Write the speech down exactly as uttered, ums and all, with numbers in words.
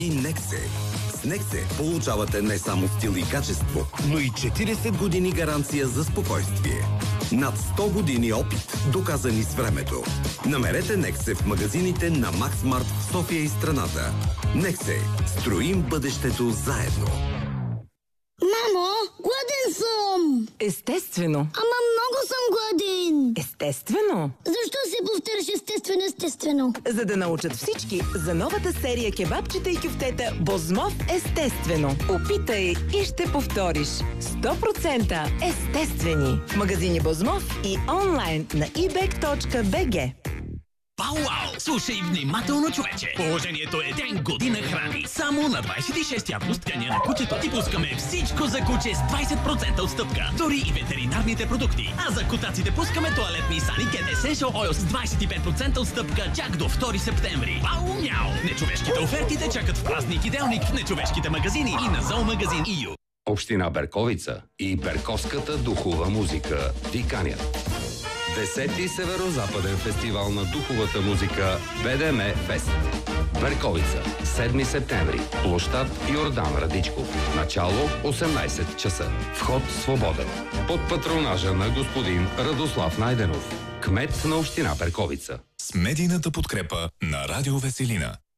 И Нексе. С Нексе получавате не само стил и качество, но и четиридесет години гаранция за спокойствие. Над сто години опит, доказани с времето. Намерете Нексе в магазините на Максмарт в София и страната. Нексе. Строим бъдещето заедно. Мамо, гладен съм! Естествено. Ама много съм гладен! Естествено. Защо се повтаряш естествено, естествено? За да научат всички за новата серия кебабчета и кюфтета Бозмов естествено. Опитай и ще повториш. сто процента естествени. В магазини Бозмов и онлайн на и бек точка би джи. Пау-вау! Слушай внимателно, човече! Положението е ден година храни. Само на двадесет и шести август, деня на кучето, ти пускаме всичко за куче с двадесет процента отстъпка. Дори и ветеринарните продукти. А за котаците пускаме тоалетни Саникет Essential Oil с двадесет и пет процента отстъпка чак до втори септември. Пау-мяу! Нечовешките оферти те чакат в празник и делник в нечовешките магазини и на зоомагазин и ю. Община Берковица и Берковската духова музика ви канят. Десети Северо-западен фестивал на духовата музика Б Д М Фест. Берковица, седми септември. Площад Йордан Радичков. Начало осемнадесет часа. Вход свободен. Под патронажа на господин Радослав Найденов, кмет на община Берковица. С медийната подкрепа на Радио Веселина.